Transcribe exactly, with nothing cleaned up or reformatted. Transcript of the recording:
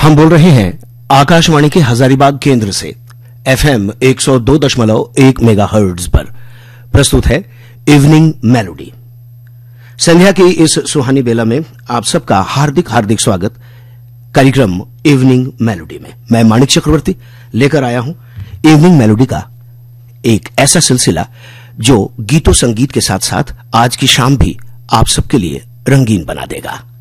हम बोल रहे हैं आकाशवाणी के हजारीबाग केंद्र से एफएम एक सौ दो दशमलव एक मेगाहर्ट्ज पर प्रस्तुत है इवनिंग मेलोडी। संध्या की इस सुहानी बेला में आप सबका हार्दिक हार्दिक स्वागत। कार्यक्रम इवनिंग मेलोडी में मैं माणिक चक्रवर्ती लेकर आया हूं इवनिंग मेलोडी का एक ऐसा सिलसिला जो गीतों संगीत के साथ साथ आज की शाम भी आप सबके लिए रंगीन बना देगा।